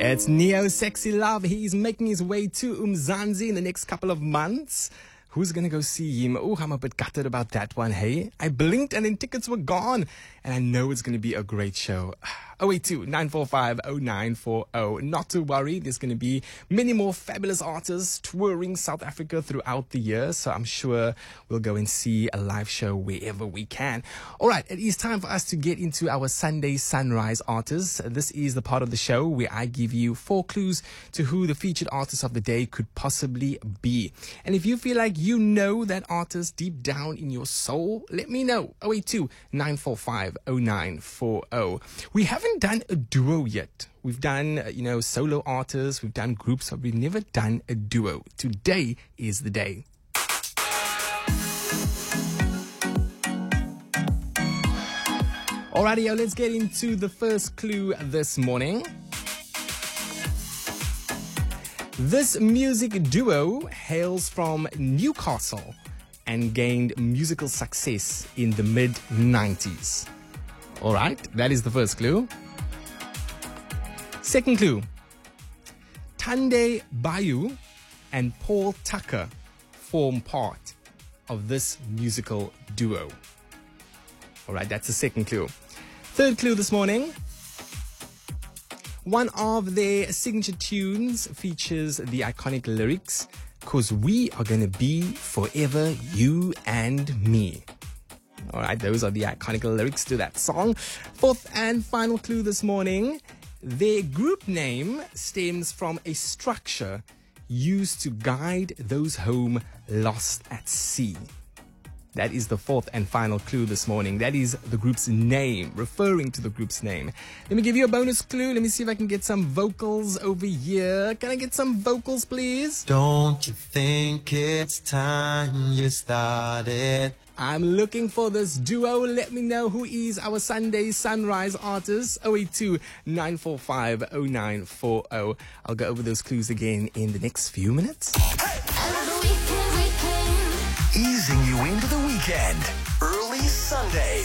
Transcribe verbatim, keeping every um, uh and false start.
It's Neo Sexy Love. He's making his way to Umzansi in the next couple of months. Who's going to go see him? Oh, I'm a bit gutted about that one, hey? I blinked and then tickets were gone. And I know it's going to be a great show. oh eight two, nine four five, oh nine four oh. Not to worry, there's going to be many more fabulous artists touring South Africa throughout the year. So I'm sure we'll go and see a live show wherever we can. All right, it is time for us to get into our Sunday Sunrise artists. This is the part of the show where I give you four clues to who the featured artist of the day could possibly be. And if you feel like you know that artist deep down in your soul, let me know. oh eight two, nine four five, oh nine four oh. We haven't done a duo yet. We've done, uh, you know, solo artists, we've done groups, but we've never done a duo. Today is the day. Alrighty, yo, let's get into the first clue this morning. This music duo hails from Newcastle and gained musical success in the mid nineties. All right, that is the first clue. Second clue. Tande Bayu and Paul Tucker form part of this musical duo. All right, that's the second clue. Third clue this morning. One of their signature tunes features the iconic lyrics, "'Cause we are gonna be forever, you and me." All right, those are the iconic lyrics to that song. Fourth and final clue this morning. Their group name stems from a structure used to guide those home lost at sea. That is the fourth and final clue this morning. That is the group's name, referring to the group's name. Let me give you a bonus clue. Let me see if I can get some vocals over here. Can I get some vocals, please? Don't you think it's time you started? I'm looking for this duo. Let me know who is our Sunday Sunrise artist. oh eight two, nine four five, oh nine four oh. I'll go over those clues again in the next few minutes. Hey! Easing you into the weekend. Early Sunday.